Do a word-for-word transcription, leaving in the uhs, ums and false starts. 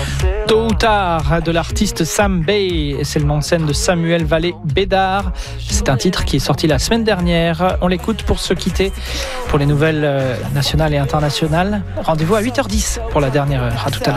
Tôt ou tard de l'artiste Sam Bay, c'est le nom de scène de Samuel Vallée Bédard. C'est un titre qui est sorti la semaine dernière. On l'écoute pour se quitter pour les nouvelles nationales et internationales. Rendez-vous à huit heures dix pour la dernière heure. À tout à l'heure.